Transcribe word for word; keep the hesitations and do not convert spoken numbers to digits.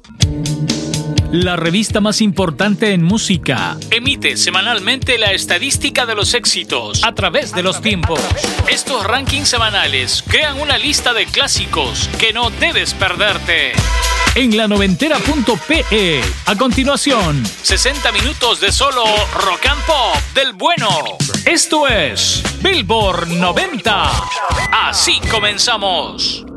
La revista más importante en música emite semanalmente la estadística de los éxitos a través de los tiempos. Estos rankings semanales crean una lista de clásicos que no debes perderte. En la noventera punto pe. A continuación, sesenta minutos de solo rock and pop del bueno. Esto es Billboard noventa. Así comenzamos.